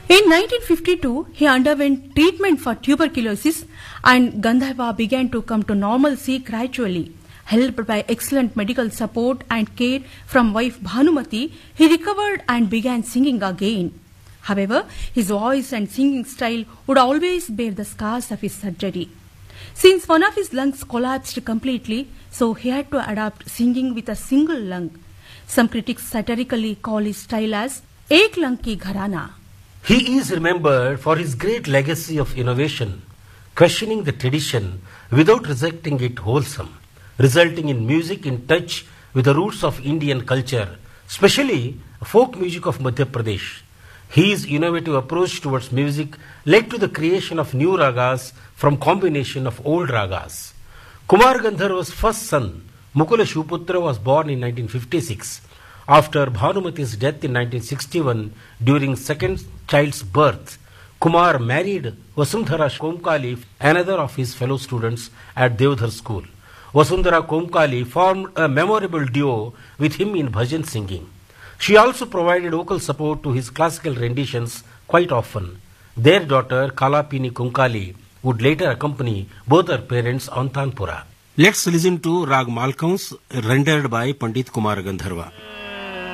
In 1952, he underwent treatment for tuberculosis and Gandharva began to come to normalcy gradually. Helped by excellent medical support and care from wife Bhanumati, he recovered and began singing again. However, his voice and singing style would always bear the scars of his surgery. Since one of his lungs collapsed completely, so he had to adapt singing with a single lung. Some critics satirically call his style as Ek Lung Ki Gharana. He is remembered for his great legacy of innovation, questioning the tradition without rejecting it wholesome, resulting in music in touch with the roots of Indian culture, especially folk music of Madhya Pradesh. His innovative approach towards music led to the creation of new ragas from combination of old ragas. Kumar Gandharva's first son, Mukula Shivputra, was born in 1956. After Bhanumati's death in 1961, during second child's birth, Kumar married Vasundhara Komkali, another of his fellow students at Devdhar school. Vasundhara Komkali formed a memorable duo with him in bhajan singing. She also provided vocal support to his classical renditions quite often. Their daughter, Kalapini Komkali, would later accompany both her parents on Tanpura. Let's listen to Rag Malkauns rendered by Pandit Kumar Gandharva.